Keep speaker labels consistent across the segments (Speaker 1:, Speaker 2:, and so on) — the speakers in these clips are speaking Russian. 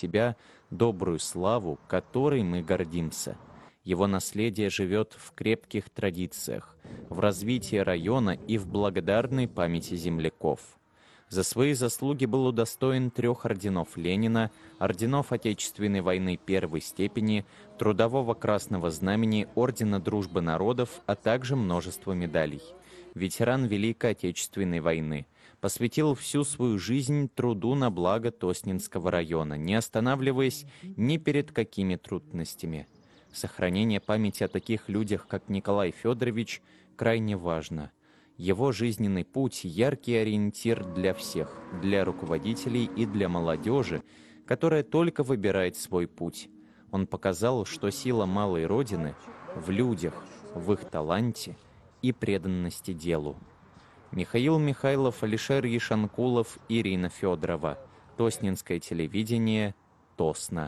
Speaker 1: себя добрую славу, которой мы гордимся. Его наследие живет в крепких традициях, в развитии района и в благодарной памяти земляков. За свои заслуги был удостоен 3 орденов Ленина, орденов Отечественной войны первой степени, Трудового Красного Знамени, Ордена Дружбы Народов, а также множество медалей. Ветеран Великой Отечественной войны. Посвятил всю свою жизнь труду на благо Тоснинского района, не останавливаясь ни перед какими трудностями. Сохранение памяти о таких людях, как Николай Федорович, крайне важно. Его жизненный путь – яркий ориентир для всех, для руководителей и для молодежи, которая только выбирает свой путь. Он показал, что сила малой Родины в людях, в их таланте и преданности делу. Михаил Михайлов, Алишер Ешанкулов, Ирина Федорова. Тоснинское телевидение, Тосно.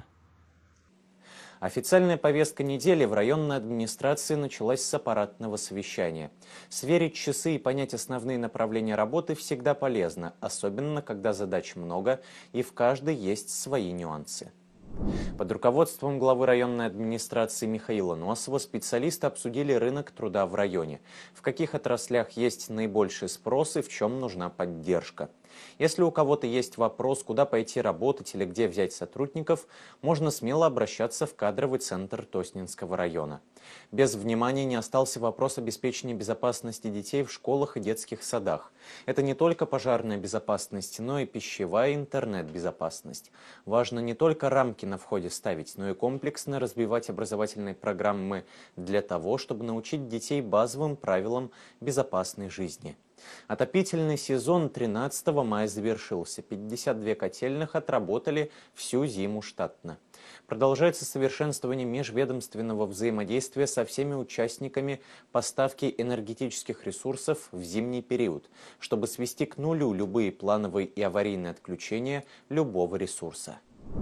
Speaker 2: Официальная повестка недели в районной администрации началась с аппаратного совещания. Сверить часы и понять основные направления работы всегда полезно, особенно когда задач много и в каждой есть свои нюансы. Под руководством главы районной администрации Михаила Носова специалисты обсудили рынок труда в районе, в каких отраслях есть наибольший спрос и в чем нужна поддержка. Если у кого-то есть вопрос, куда пойти работать или где взять сотрудников, можно смело обращаться в кадровый центр Тоснинского района. Без внимания не остался вопрос обеспечения безопасности детей в школах и детских садах. Это не только пожарная безопасность, но и пищевая и интернет-безопасность. Важно не только рамки на входе ставить, но и комплексно развивать образовательные программы для того, чтобы научить детей базовым правилам безопасной жизни. Отопительный сезон 13 мая завершился. 52 котельных отработали всю зиму штатно. Продолжается совершенствование межведомственного взаимодействия со всеми участниками поставки энергетических ресурсов в зимний период, чтобы свести к нулю любые плановые и аварийные отключения любого ресурса.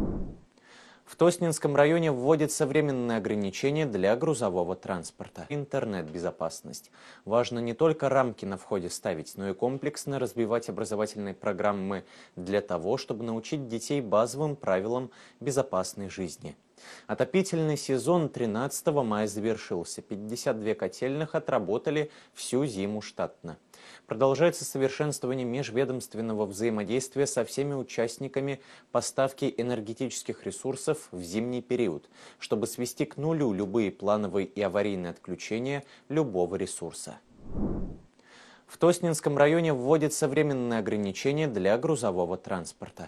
Speaker 2: В Тоснинском районе вводятся временные ограничения для грузового транспорта. Интернет-безопасность. Важно не только рамки на входе ставить, но и комплексно развивать образовательные программы для того, чтобы научить детей базовым правилам безопасной жизни. Отопительный сезон 13 мая завершился. 52 котельных отработали всю зиму штатно. Продолжается совершенствование межведомственного взаимодействия со всеми участниками поставки энергетических ресурсов в зимний период, чтобы свести к нулю любые плановые и аварийные отключения любого ресурса. В Тоснинском районе вводятся временные ограничения для грузового транспорта.